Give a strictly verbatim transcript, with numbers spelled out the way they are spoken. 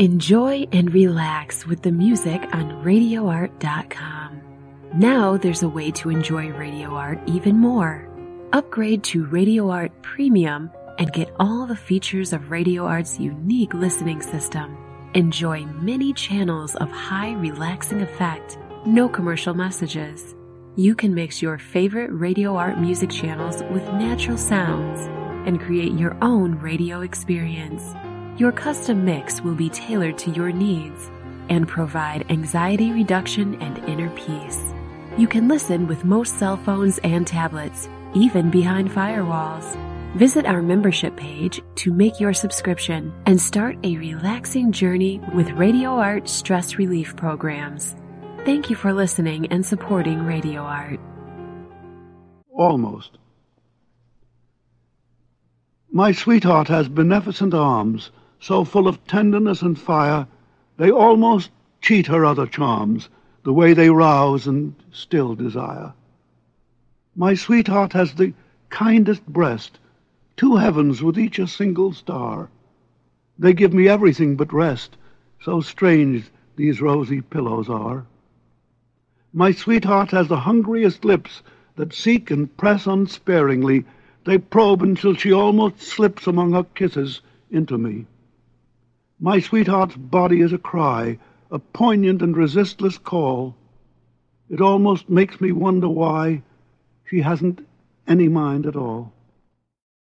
Enjoy and relax with the music on radio art dot com. Now there's a way to enjoy Radio Art even more. Upgrade to Radio Art Premium and get all the features of Radio Art's unique listening system. Enjoy many channels of high relaxing effect, no commercial messages. You can mix your favorite Radio Art music channels with natural sounds and create your own radio experience. Your custom mix will be tailored to your needs and provide anxiety reduction and inner peace. You can listen with most cell phones and tablets, even behind firewalls. Visit our membership page to make your subscription and start a relaxing journey with Radio Art stress relief programs. Thank you for listening and supporting Radio Art. Almost. My sweetheart has beneficent arms, so full of tenderness and fire, they almost cheat her other charms, the way they rouse and still desire. My sweetheart has the kindest breast, two heavens with each a single star. They give me everything but rest, so strange these rosy pillows are. My sweetheart has the hungriest lips that seek and press unsparingly. They probe until she almost slips among her kisses into me. My sweetheart's body is a cry, a poignant and resistless call. It almost makes me wonder why she hasn't any mind at all.